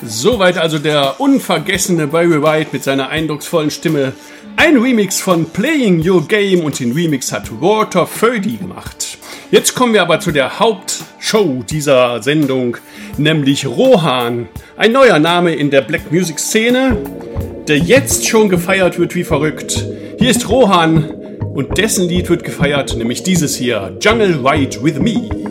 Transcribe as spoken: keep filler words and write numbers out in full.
Soweit also der unvergessene Barry White mit seiner eindrucksvollen Stimme. Ein Remix von Playing Your Game und den Remix hat Walter Födi gemacht. Jetzt kommen wir aber zu der Hauptshow dieser Sendung, nämlich Rohan. Ein neuer Name in der Black Music Szene, der jetzt schon gefeiert wird wie verrückt. Hier ist Rohan und dessen Lied wird gefeiert, nämlich dieses hier, Jungle Ride With Me.